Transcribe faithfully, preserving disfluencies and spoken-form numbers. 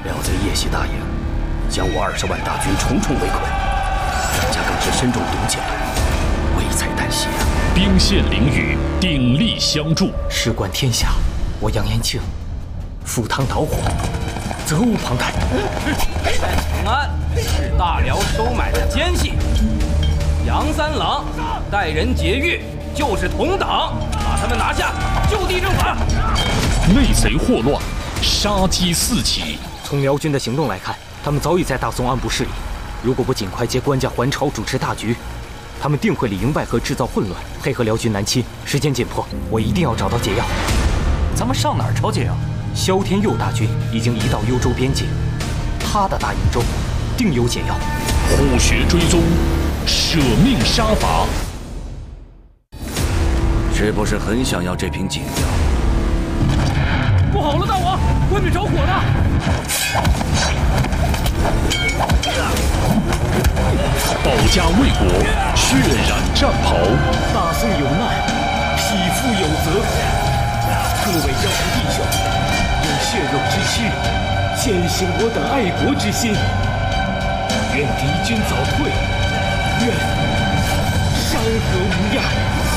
廖贼夜袭大营，将我二十万大军重重围困，张家更是身中毒箭，危在旦夕啊！ 兵陷囹圄，鼎力相助， 事关天下，我杨延庆赴汤蹈火，责无旁贷。 在长安是大辽收买的奸细，杨三郎待人劫狱，就是同党，把他们拿下，就地正法。 内贼祸乱，杀机四起。 从辽军的行动来看，他们早已在大宋安部势力。如果不尽快接官家还朝主持大局，他们定会里应外合，制造混乱，配合辽军南侵。时间紧迫，我一定要找到解药。 咱们上哪儿找解药？ 萧天佑大军已经移到幽州边境，他的大营州定有解药。 虎穴追踪，舍命杀伐。 是不是很想要这瓶解药？ 不好了，大王，外面着火了！ 保家卫国，血染战袍。 大宋有难，匹夫有责。各位江湖弟兄，用血肉之躯践行我等爱国之心。愿敌军早退，愿山河无恙。